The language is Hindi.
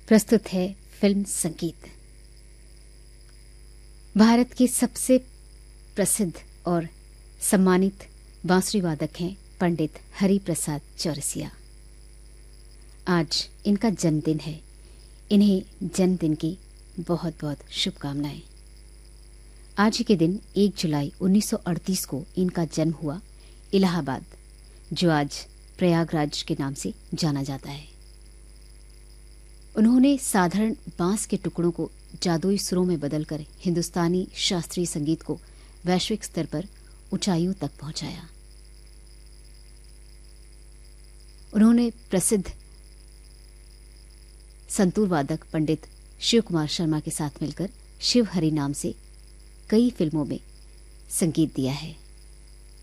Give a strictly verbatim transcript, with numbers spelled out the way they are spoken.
प्रस्तुत है फिल्म संगीत। भारत के सबसे प्रसिद्ध और सम्मानित बांसुरी वादक हैं पंडित हरि प्रसाद चौरसिया। आज इनका जन्मदिन है। इन्हें जन्मदिन की बहुत बहुत शुभकामनाएं। आज के दिन एक जुलाई उन्नीस सौ अड़तीस को इनका जन्म हुआ इलाहाबाद, जो आज प्रयागराज के नाम से जाना जाता है। उन्होंने साधारण बांस के टुकड़ों को जादुई सुरों में बदलकर हिंदुस्तानी शास्त्रीय संगीत को वैश्विक स्तर पर ऊंचाइयों तक पहुंचाया। उन्होंने प्रसिद्ध संतूर वादक पंडित शिव कुमार शर्मा के साथ मिलकर शिव हरि नाम से कई फिल्मों में संगीत दिया है।